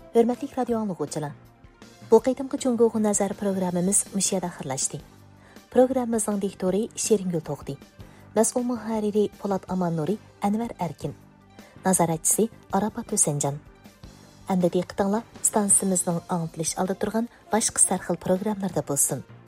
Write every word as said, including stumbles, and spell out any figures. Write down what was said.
Hörmətli radio anlıqçılar. Bu qitimqi Cungoğu Nazar proqramımız müşiyada xırlaşdı. Proqramımızın diktori Şeringül Toxdi. Məsul müharriri Polat Amannuri, Ənvər Erkin. Nazaratçısı Arapat Hüsencan. Əmdə diqqətinizlə stansiyamızın anlatılış aldı turğan başqa sərxil proqramlarda bolsun.